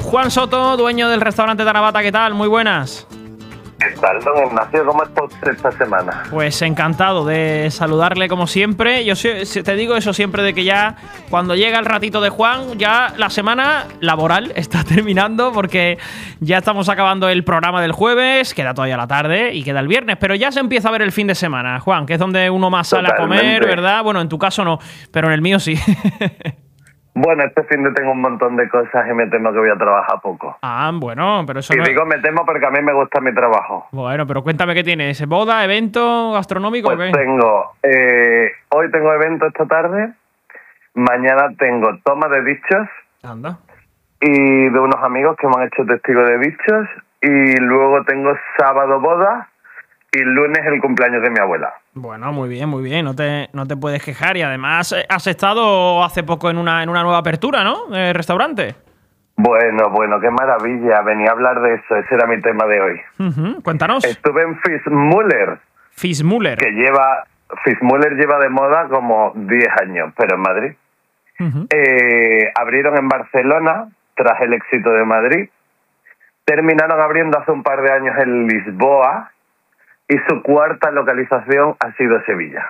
Juan Soto, dueño del restaurante Tanabata, ¿qué tal? Muy buenas. ¿Qué tal, don Ignacio? ¿Cómo está usted esta semana? Pues encantado de saludarle como siempre. Yo te digo eso siempre de que ya cuando llega el ratito de Juan, ya la semana laboral está terminando porque ya estamos acabando el programa del jueves, queda todavía la tarde y queda el viernes, pero ya se empieza a ver el fin de semana, Juan, que es donde uno más sale a comer, ¿verdad? Bueno, en tu caso no, pero en el mío sí. Bueno, este fin de tengo un montón de cosas y me temo que voy a trabajar poco. Ah, bueno, pero eso y no... digo me temo porque a mí me gusta mi trabajo. Bueno, pero cuéntame qué tienes. ¿Boda, evento, gastronómico pues o qué? Hoy tengo evento esta tarde, mañana tengo toma de dichos. Anda. Y de unos amigos que me han hecho testigo de dichos, y luego tengo sábado boda y lunes el cumpleaños de mi abuela. Bueno, muy bien, no te puedes quejar. Y además has estado hace poco en una nueva apertura, ¿no? De restaurante. Bueno, qué maravilla. Venía a hablar de eso, ese era mi tema de hoy. Cuéntanos. Estuve en Fitzmüller. Fitzmüller. Fitzmüller lleva de moda como 10 años, pero en Madrid. Abrieron en Barcelona, tras el éxito de Madrid. Terminaron abriendo hace un par de años en Lisboa. Y su cuarta localización ha sido Sevilla.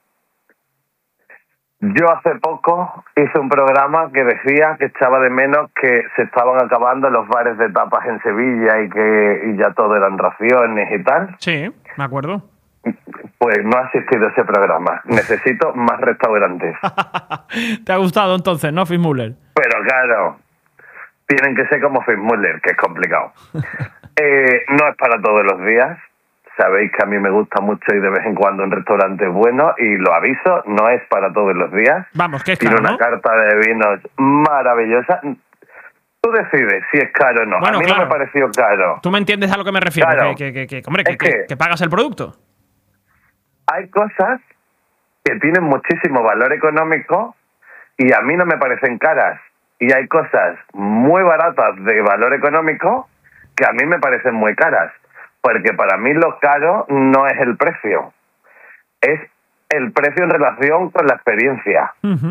Yo hace poco hice un programa que decía que echaba de menos que se estaban acabando los bares de tapas en Sevilla y ya todo eran raciones y tal. Sí, me acuerdo. Pues no ha asistido a ese programa. Necesito más restaurantes. ¿Te ha gustado entonces, no, Fitzmüller? Pero claro, tienen que ser como Fitzmüller, que es complicado. No es para todos los días. Sabéis que a mí me gusta mucho ir de vez en cuando a un restaurante bueno y lo aviso, no es para todos los días. Vamos, que es Tiene caro, una ¿no? carta de vinos maravillosa. Tú decides si es caro o no. Bueno, a mí claro. No me pareció caro. Tú me entiendes a lo que me refiero, Claro. Hombre, que pagas el producto. Hay cosas que tienen muchísimo valor económico y a mí no me parecen caras. Y hay cosas muy baratas de valor económico que a mí me parecen muy caras. Porque para mí lo caro no es el precio, es el precio en relación con la experiencia.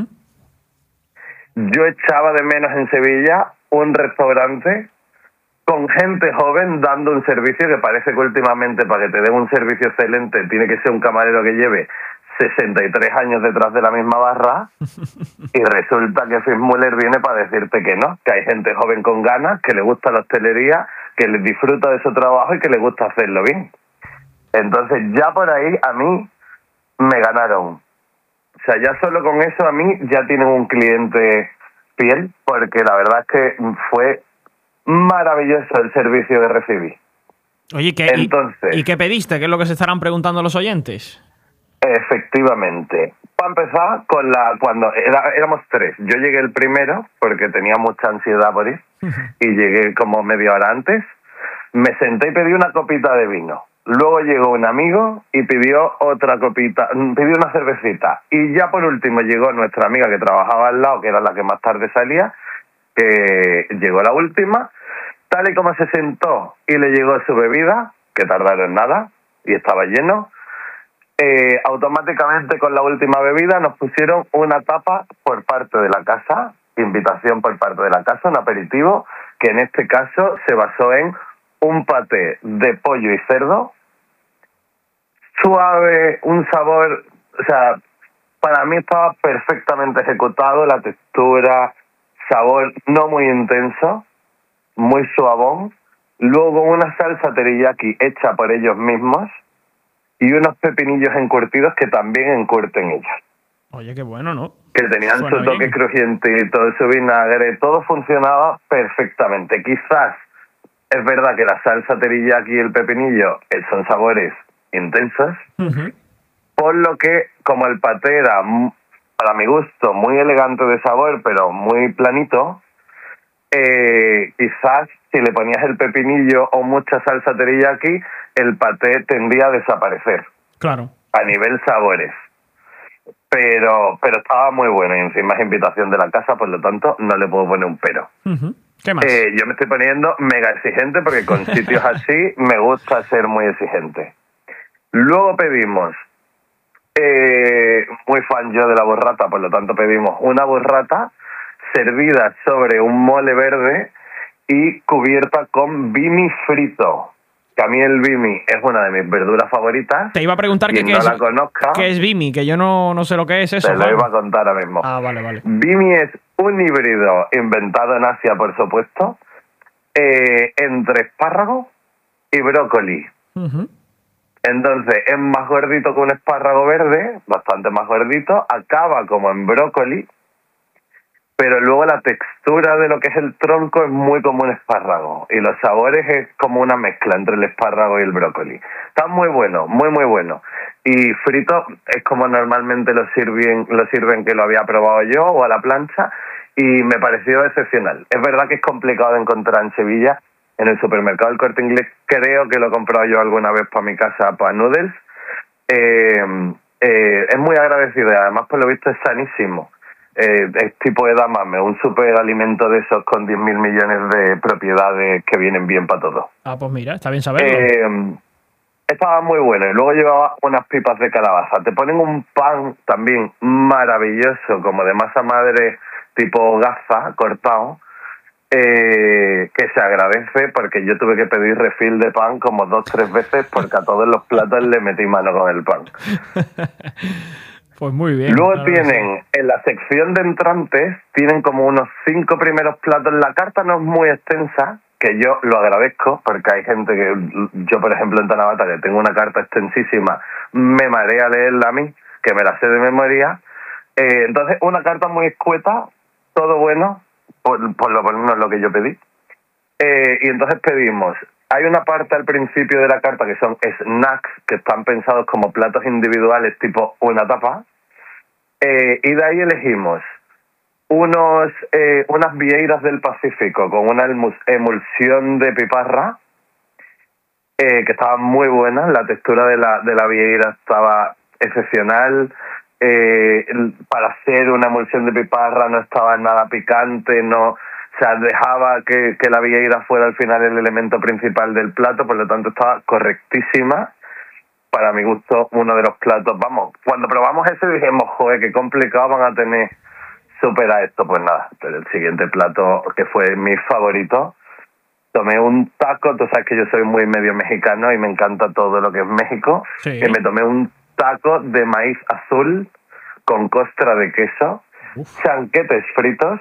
Yo echaba de menos en Sevilla un restaurante con gente joven dando un servicio que parece que últimamente para que te den un servicio excelente tiene que ser un camarero que lleve 63 años detrás de la misma barra y resulta que Fitzmüller viene para decirte que no, que hay gente joven con ganas, que le gusta la hostelería, que les disfruta de su trabajo y que le gusta hacerlo bien. Entonces ya por ahí a mí me ganaron. O sea, ya solo con eso a mí ya tienen un cliente fiel, porque la verdad es que fue maravilloso el servicio que recibí. Oye, ¿y qué pediste? ¿Qué es lo que se estarán preguntando los oyentes? Efectivamente. Para empezar, cuando éramos 3. Yo llegué el primero porque tenía mucha ansiedad por ir y llegué como media hora antes. Me senté y pedí una copita de vino. Luego llegó un amigo y pidió otra copita, pidió una cervecita. Y ya por último llegó nuestra amiga que trabajaba al lado, que era la que más tarde salía, que llegó la última. Tal y como se sentó y le llegó su bebida, que tardaron nada y estaba lleno, automáticamente con la última bebida nos pusieron una tapa por parte de la casa, invitación por parte de la casa, un aperitivo, que en este caso se basó en un paté de pollo y cerdo, suave, un sabor, o sea, para mí estaba perfectamente ejecutado, la textura, sabor no muy intenso, muy suavón, luego una salsa teriyaki hecha por ellos mismos, y unos pepinillos encurtidos que también encurten ellos. Oye, qué bueno, ¿no? Que tenían Suena su toque bien. crujiente y todo su vinagre, todo funcionaba perfectamente. Quizás es verdad que la salsa teriyaki y el pepinillo son sabores intensos, por lo que como el paté era, para mi gusto, muy elegante de sabor, pero muy planito, quizás si le ponías el pepinillo o mucha salsa teriyaki, el paté tendría a desaparecer. Claro. A nivel sabores. Pero estaba muy bueno y encima es invitación de la casa, por lo tanto no le puedo poner un pero. ¿Qué más? Yo me estoy poniendo mega exigente porque con sitios así me gusta ser muy exigente. Luego pedimos, muy fan yo de la burrata, por lo tanto pedimos una burrata servida sobre un mole verde y cubierta con bimi frito. Que a mí el bimi es una de mis verduras favoritas. Te iba a preguntar qué es bimi, que yo no sé lo que es eso. Te lo iba a contar ahora mismo. Ah, vale. Bimi es un híbrido inventado en Asia, por supuesto, entre espárrago y brócoli. Entonces es más gordito que un espárrago verde, bastante más gordito, acaba como en brócoli, pero luego la textura de lo que es el tronco es muy como un espárrago y los sabores es como una mezcla entre el espárrago y el brócoli. Está muy bueno, muy bueno. Y frito es como normalmente lo sirven, que lo había probado yo, o a la plancha, y me pareció excepcional. Es verdad que es complicado de encontrar en Sevilla. En el supermercado del Corte Inglés creo que lo he comprado yo alguna vez para mi casa, para noodles. Es muy agradecido y además por lo visto es sanísimo. Es tipo edamame, un superalimento de esos con 10.000 millones de propiedades que vienen bien para todo. Ah, pues mira, está bien saberlo. Estaba muy bueno y luego llevaba unas pipas de calabaza. Te ponen un pan también maravilloso, como de masa madre tipo gaza, cortado, que se agradece porque yo tuve que pedir refil de pan como 2-3 veces porque a todos los platos le metí mano con el pan. Pues muy bien. Luego tienen, en la sección de entrantes, tienen como unos 5 primeros platos. La carta no es muy extensa, que yo lo agradezco, porque hay gente que, yo por ejemplo en Tanabata, que tengo una carta extensísima, me marea leerla a mí, que me la sé de memoria. Entonces, una carta muy escueta, todo bueno, por lo menos lo que yo pedí. Y entonces pedimos, hay una parte al principio de la carta que son snacks, que están pensados como platos individuales, tipo una tapa, y de ahí elegimos unas vieiras del Pacífico con una emulsión de piparra, que estaban muy buenas, la textura de la vieira estaba excepcional. Para hacer una emulsión de piparra no estaba nada picante, o sea, dejaba que la vieira fuera al final el elemento principal del plato, por lo tanto estaba correctísima. Para mi gusto, uno de los platos, vamos, cuando probamos ese dijimos, joder, qué complicado van a tener superar esto. Pues nada, pero el siguiente plato, que fue mi favorito, tomé un taco, tú sabes que yo soy muy medio mexicano y me encanta todo lo que es México, sí. Y me tomé un taco de maíz azul con costra de queso, chanquetes fritos,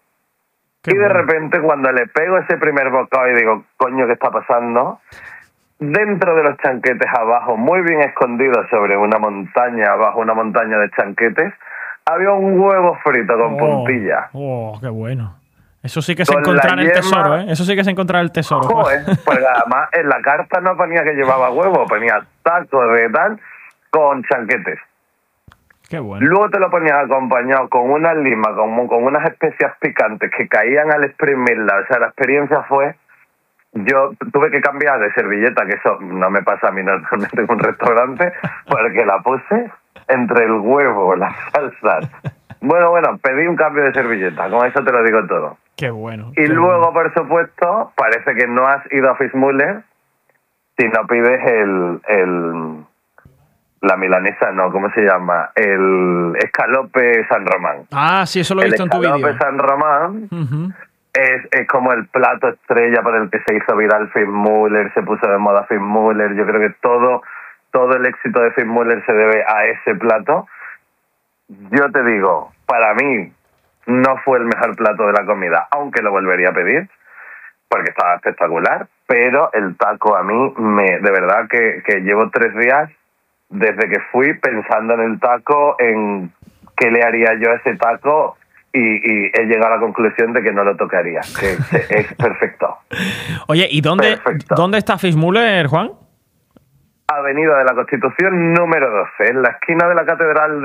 y de repente cuando le pego ese primer bocado y digo, coño, ¿qué está pasando? Dentro de los chanquetes abajo, muy bien escondido sobre una montaña, bajo una montaña de chanquetes, había un huevo frito con puntilla. ¡Oh, qué bueno! Eso sí que es encontrar el tesoro, ¿eh? Eso sí que es encontrar el tesoro. Joder, pues además en la carta no ponía que llevaba huevo, ponía taco de tal con chanquetes. Qué bueno. Luego te lo ponías acompañado con una lima, con unas especias picantes que caían al exprimirla. O sea, la experiencia fue... Yo tuve que cambiar de servilleta, que eso no me pasa a mí normalmente en un restaurante, porque la puse entre el huevo, las salsas. Bueno, pedí un cambio de servilleta, con eso te lo digo todo. Qué bueno. Y luego, por supuesto, parece que no has ido a Fitzmüller si no pides la milanesa, no, ¿cómo se llama? El escalope San Román. Ah, sí, eso lo he visto en tu vídeo. El escalope San Román es como el plato estrella por el que se hizo viral Fitzmüller, se puso de moda Fitzmüller. Yo creo que todo el éxito de Fitzmüller se debe a ese plato. Yo te digo, para mí no fue el mejor plato de la comida, aunque lo volvería a pedir, porque estaba espectacular, pero el taco a mí, de verdad que llevo 3 días desde que fui pensando en el taco, en qué le haría yo a ese taco, y he llegado a la conclusión de que no lo tocaría, que es perfecto. Oye, ¿y dónde está Fitzmüller, Juan? Avenida de la Constitución número 12, en la esquina de la catedral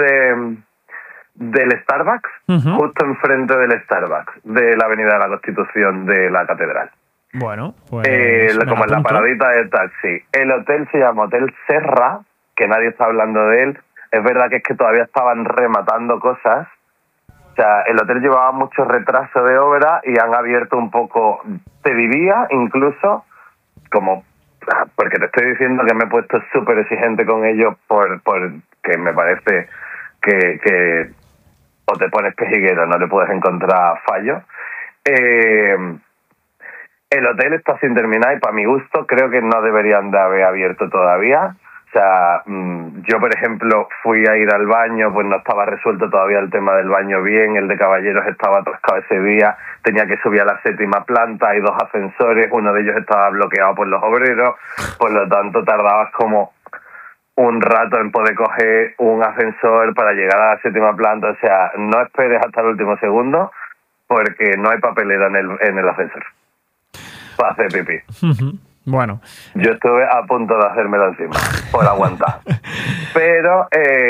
del Starbucks, justo enfrente del Starbucks, de la Avenida de la Constitución de la catedral. Bueno, pues... como en la paradita de taxi. El hotel se llama Hotel Serra, que nadie está hablando de él. Es verdad que es que todavía estaban rematando cosas. O sea, el hotel llevaba mucho retraso de obra y han abierto un poco, te diría, incluso, como... Porque te estoy diciendo que me he puesto súper exigente con ellos porque me parece que o te pones pejiguero, no le puedes encontrar fallo. El hotel está sin terminar y para mi gusto creo que no deberían de haber abierto todavía. O sea, yo por ejemplo fui a ir al baño, pues no estaba resuelto todavía el tema del baño bien, el de caballeros estaba atascado ese día, tenía que subir a la 7ª planta, hay 2 ascensores, uno de ellos estaba bloqueado por los obreros, por lo tanto tardabas como un rato en poder coger un ascensor para llegar a la 7ª planta. O sea, no esperes hasta el último segundo porque no hay papelera en el ascensor para hacer pipí. Bueno. Yo estuve a punto de hacérmelo encima por aguantar. Pero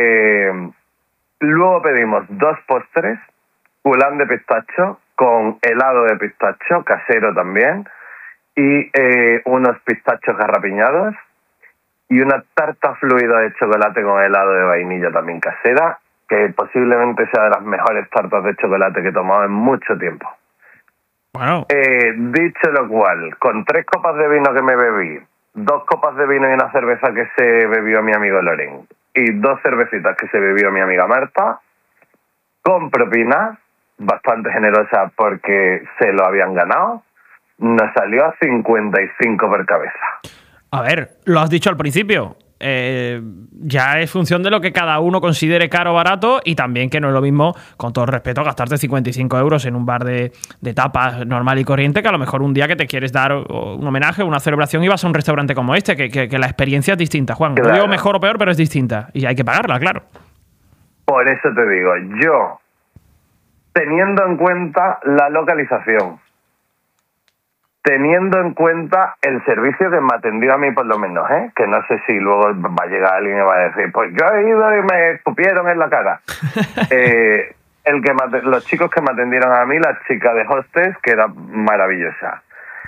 luego pedimos 2 postres, culán de pistacho con helado de pistacho, casero también, y unos pistachos garrapiñados, y una tarta fluida de chocolate con helado de vainilla también casera, que posiblemente sea de las mejores tartas de chocolate que he tomado en mucho tiempo. Bueno. Dicho lo cual, con 3 copas de vino que me bebí, 2 copas de vino y una cerveza que se bebió mi amigo Loren, y 2 cervecitas que se bebió mi amiga Marta, con propina, bastante generosa porque se lo habían ganado, nos salió a 55 por cabeza. A ver, lo has dicho al principio. Ya es función de lo que cada uno considere caro o barato, y también que no es lo mismo, con todo respeto, gastarte 55 euros en un bar de tapas normal y corriente, que a lo mejor un día que te quieres dar un homenaje, una celebración, y vas a un restaurante como este, que la experiencia es distinta, Juan. Claro. No digo mejor o peor, pero es distinta y hay que pagarla, claro. Por eso te digo, yo, teniendo en cuenta la localización, teniendo en cuenta el servicio que me atendió a mí por lo menos, que no sé si luego va a llegar alguien y va a decir, pues yo he ido y me escupieron en la cara. Los chicos que me atendieron a mí, la chica de hostess, que era maravillosa.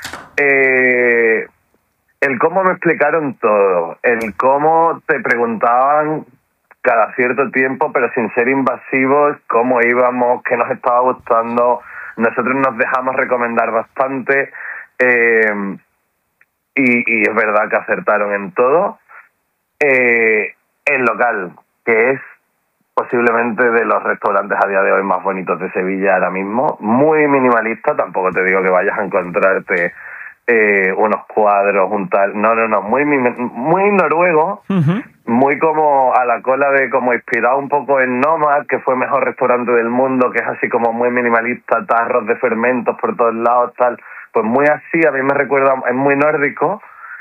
El cómo me explicaron todo, el cómo te preguntaban cada cierto tiempo, pero sin ser invasivos, cómo íbamos, qué nos estaba gustando. Nosotros nos dejamos recomendar bastante. Y es verdad que acertaron en todo. El local, que es posiblemente de los restaurantes a día de hoy más bonitos de Sevilla ahora mismo, muy minimalista, tampoco te digo que vayas a encontrarte unos cuadros, un tal, no, muy noruego, muy como a la cola de, como inspirado un poco en Nomad, que fue mejor restaurante del mundo, que es así como muy minimalista, tarros de fermentos por todos lados, tal. Pues muy así, a mí me recuerda, es muy nórdico.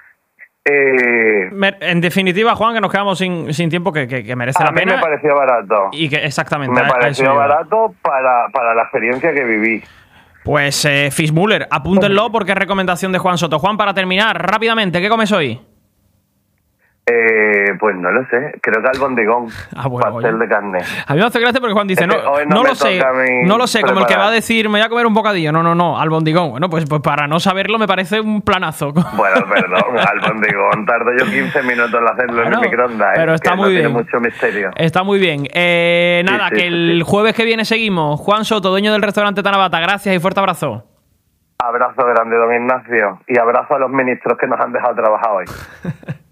En definitiva, Juan, que nos quedamos sin tiempo, que merece la pena. A mí me pareció barato. Y que exactamente. Me pareció barato para la experiencia que viví. Pues Fischmüller, apúntenlo porque es recomendación de Juan Soto. Juan, para terminar, rápidamente, ¿qué comes hoy? Pues no lo sé, creo que albondigón, pastel de carne. A mí me hace gracia porque Juan dice, no lo sé, como el que va a decir, me voy a comer un bocadillo. No, albondigón. Bueno, pues para no saberlo me parece un planazo. Bueno, perdón, albondigón, tardo yo 15 minutos en hacerlo en el microondas, pero está muy bien. Tiene mucho misterio. Está muy bien. El jueves que viene seguimos. Juan Soto, dueño del restaurante Tanabata, gracias y fuerte abrazo. Abrazo grande, don Ignacio, y abrazo a los ministros que nos han dejado trabajar hoy.